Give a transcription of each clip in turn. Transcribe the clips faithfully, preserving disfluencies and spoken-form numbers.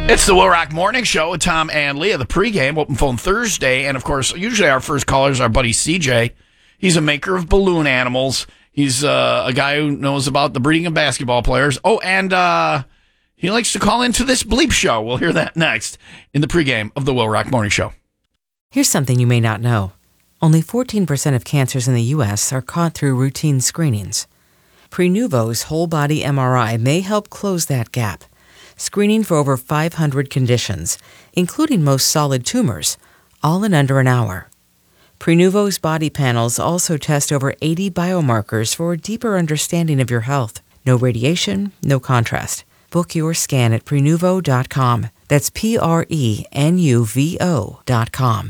It's the Will Rock Morning Show with Tom and Leah, the pregame, open phone Thursday. And, of course, usually our first caller is our buddy C J. He's a maker of balloon animals. He's uh, a guy who knows about the breeding of basketball players. Oh, and uh, he likes to call into this bleep show. We'll hear that next in the pregame of the Will Rock Morning Show. Here's something you may not know. Only fourteen percent of cancers in the U S are caught through routine screenings. Prenuvo's whole-body M R I may help close that gap, screening for over five hundred conditions, including most solid tumors, all in under an hour. Prenuvo's body panels also test over eighty biomarkers for a deeper understanding of your health. No radiation, no contrast. Book your scan at Prenuvo dot com. That's P R E N U V O dot com.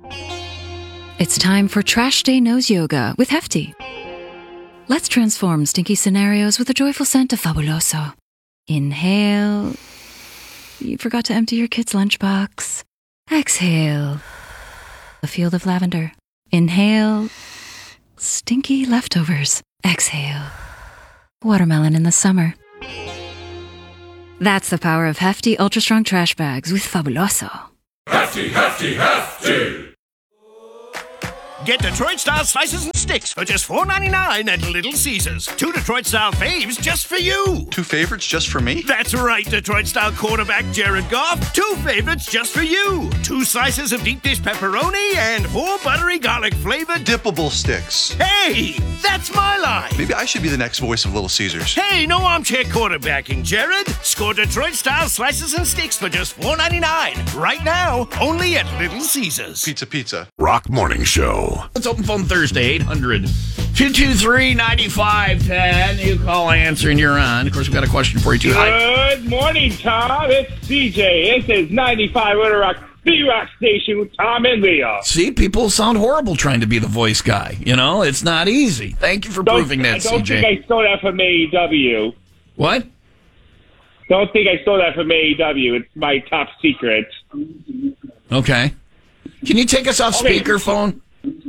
It's time for Trash Day Nose Yoga with Hefty. Let's transform stinky scenarios with a joyful scent of Fabuloso. Inhale. You forgot to empty your kid's lunchbox. Exhale. A field of lavender. Inhale. Stinky leftovers. Exhale. Watermelon in the summer. That's the power of Hefty Ultra Strong Trash Bags with Fabuloso. Hefty, hefty, hefty! Get Detroit-style slices and sticks for just four ninety-nine at Little Caesars. Two Detroit-style faves just for you. Two favorites just for me? That's right, Detroit-style quarterback Jared Goff. Two favorites just for you. Two slices of deep dish pepperoni and four buttery garlic-flavored dippable sticks. Hey, that's my line. Maybe I should be the next voice of Little Caesars. Hey, no armchair quarterbacking, Jared. Score Detroit-style slices and sticks for just four ninety-nine. Right now, only at Little Caesars. Pizza, pizza. Rock Morning Show. It's open phone Thursday, eight hundred, two two three, nine five one zero. You call, answer, and you're on. Of course, we've got a question for you, too. Hi. Good morning, Tom. It's C J. This is ninety-five Winter Rock, the rock station with Tom and Leah. See, people sound horrible trying to be the voice guy. You know, it's not easy. Thank you for don't, proving that, I don't C J. think I stole that from A E W. What? Don't think I stole that from A E W. It's my top secret. Okay. Can you take us off Okay. speakerphone?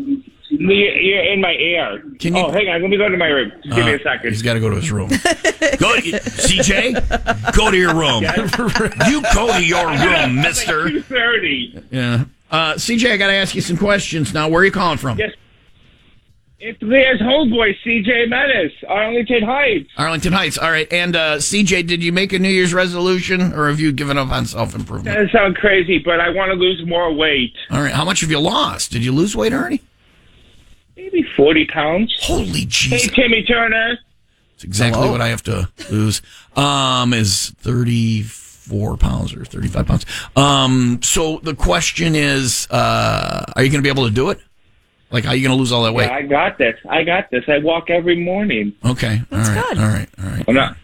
You're in my ear. Can you- Oh, hang on. Let me go to my room. Just give me a second. He's got to go to his room. Go, C J. Go to your room. You go to your room, Mister. two thirty. Yeah. Uh, C J, I got to ask you some questions now. Where are you calling from? Yes. It's Leah's homeboy, C J Menace, Arlington Heights. Arlington Heights. All right. And uh, C J, did you make a New Year's resolution, or have you given up on self-improvement? That sounds crazy, but I want to lose more weight. All right. How much have you lost? Did you lose weight already? Maybe forty pounds. Holy Hey, Jesus. Timmy Turner. It's exactly Hello? what I have to lose. Um, is thirty-four pounds or thirty-five pounds. Um, so the question is, uh, are you going to be able to do it? Like, how are you going to lose all that weight? Yeah, I got this. I got this. I walk every morning. Okay. All That's right. good. All right. All right. I'm not.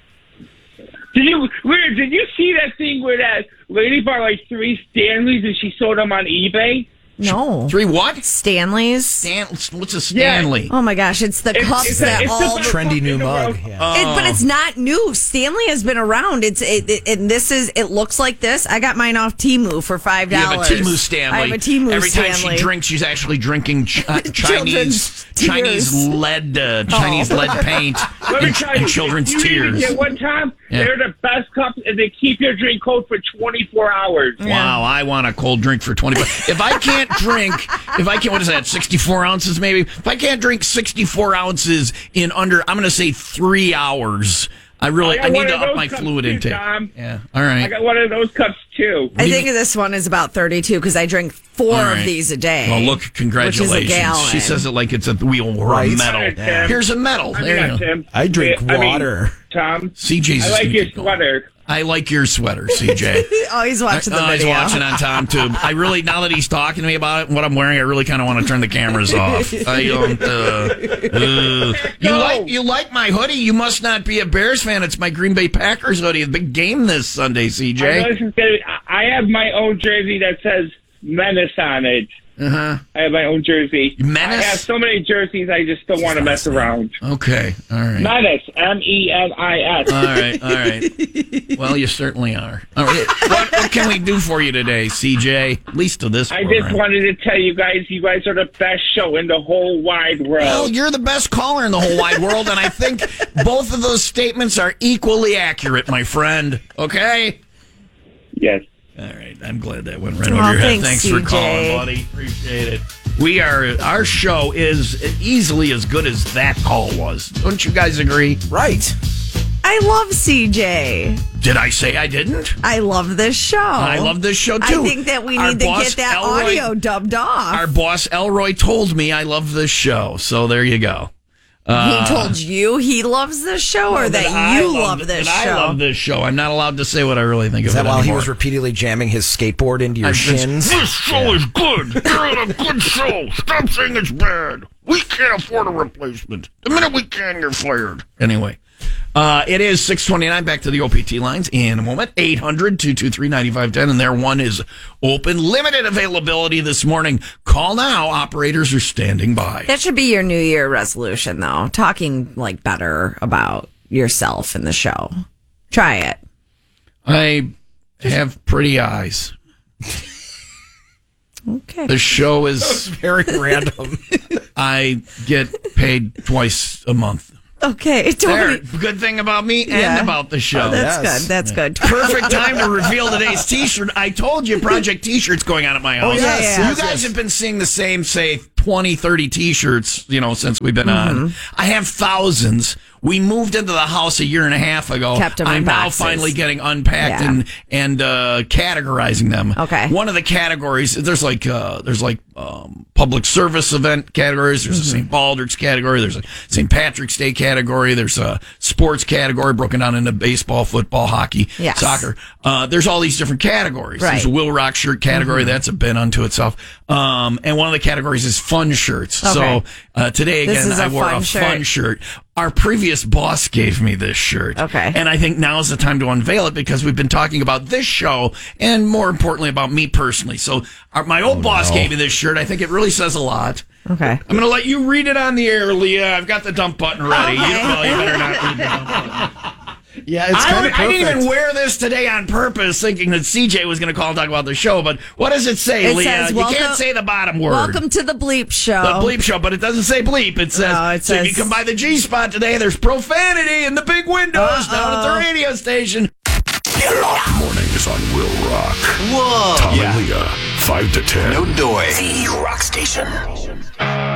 Did you weird? Did you see that thing where that lady bought like three Stanleys and she sold them on eBay? No. Three what? Stanley's. Stan, what's a Stanley? Oh my gosh, it's the It's- cups it's a- that it's a all. fucking Trendy new mug. roast. Yeah. It, but it's not new. Stanley has been around. It's it, it, and this is. It looks like this. I got mine off Temu for five You have a dollars. Timu Stanley. I have a Temu Every time Stanley. she drinks, she's actually drinking ch- uh, Chinese Children's Chinese tears. lead uh, Chinese lead paint Let me and, tell and you, children's you tears. Get one time, Yeah. they're the best cups, and they keep your drink cold for twenty-four hours. Wow, I want a cold drink for twenty-five. If I can't drink, if I can't, what is that, sixty-four ounces maybe? If I can't drink sixty-four ounces in under, I'm going to say three hours. I really, I I, got need one to of up those my cups fluid too, intake. Tom. Yeah, all I right. got one of those cups too. I think this one is about thirty-two because I drink four All right. of these a day. Well, look, congratulations. Which is a gallon. She says it like it's a wheel or Right. a medal. All right, Tim. Here's a medal. I mean, There you not go. Tim. I drink I mean, water. Tom, C J's I just like gonna your keep going. sweater. I like your sweater, C J. Oh, he's watching the Oh, he's video. watching on Tom Tube. I really, now that he's talking to me about it and what I'm wearing, I really kind of want to turn the cameras off. I don't. Uh, uh, you like you like my hoodie? You must not be a Bears fan. It's my Green Bay Packers hoodie. The big game this Sunday, C I, know J. this is gonna, I have my own jersey that says Menace on it. Uh huh. I have my own jersey. Menace? I have so many jerseys, I just don't want to mess around. Okay. All right. Menace, M E N I S. All right. All right. Well, you certainly are. All right. What, what can we do for you today, C J? At least to this. I program. just wanted to tell you guys, you guys are the best show in the whole wide world. Well, you're the best caller in the whole wide world, and I think both of those statements are equally accurate, my friend. Okay? Yes. All right. I'm glad that went right Oh, over your head. thanks, Thanks C J. for calling, buddy. Appreciate it. We are, our show is easily as good as that call was. Don't you guys agree? Right. I love C J. Did I say I didn't? I love this show. I love this show, too. I think that we Our need to boss, get that Elroy- audio dubbed off. Our boss, Elroy, told me I love this show. So there you go. he told you he loves this show, or that, I you love love this that show? I love this show. I'm not allowed to say what I really think Is of that it while he anymore. was repeatedly jamming his skateboard into your I just- shins? This show is good. You're in a good show. Stop saying it's bad. We can't afford a replacement. The minute we can, you're fired. Anyway, uh, it is six twenty-nine. Back to the O P T lines in a moment. eight hundred, two two three, nine five one zero. And their one is open. Limited availability this morning. Call now. Operators are standing by. That should be your New Year resolution, though. Talking like better about yourself in the show. Try it. I have pretty eyes. Okay. The show is Very random. I get paid twice a month. Okay. There, Totally. good thing about me and Yeah. about the show. Oh, that's Yes. good. That's good. Perfect time to reveal today's T-shirt. I told you Project T-shirt's going on at my house. Oh, yes, Yeah, yeah. You guys have been seeing the same, say, twenty, thirty T-shirts, you know, since we've been Mm-hmm. on. I have thousands. We moved into the house a year and a half ago. Kept 'em in I'm now boxes. finally getting unpacked Yeah. and and uh, categorizing them. Okay. One of the categories, there's like uh, there's like um, public service event categories. There's Mm-hmm. a Saint Baldrick's category. There's a Saint Patrick's Day category. There's a sports category broken down into baseball, football, hockey, Yes. soccer. Uh, there's all these different categories. Right. There's a Will Rock shirt category. That's a bin unto itself. Um, and one of the categories is fun shirts. Okay. So uh, today, This again, is a I wore fun a shirt. fun shirt. Our previous boss gave me this shirt. Okay. And I think now is the time to unveil it because we've been talking about this show and more importantly about me personally. So our, my old boss gave me this shirt. I think it really says a lot. Okay. I'm going to let you read it on the air, Leah. I've got the dump button ready. Okay. You, well, you better not read the dump button. Yeah, it's I, kind would- of I didn't perfect. even wear this today on purpose, thinking that C J was going to call and talk about the show. But what does it say, It Leah? says, you welcome- can't say the bottom word. Welcome to the Bleep Show. The bleep show, but it doesn't say bleep. It says, No, it so if you says- come by the G spot today, there's profanity in the big windows down at the radio station. Get up mornings on Will Rock. Whoa. Tom and Leah, five to ten. No doy. The Rock Station.